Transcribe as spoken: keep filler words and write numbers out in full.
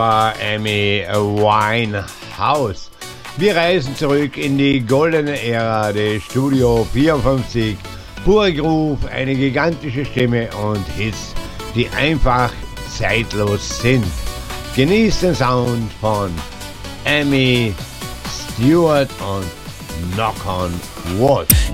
Amy Winehouse. Wir reisen zurück in die goldene Ära des Studio vierundfünfzig. Pure Groove, eine gigantische Stimme und Hits, die einfach zeitlos sind. Genießt den Sound von Amy Stewart und Knock on Wood.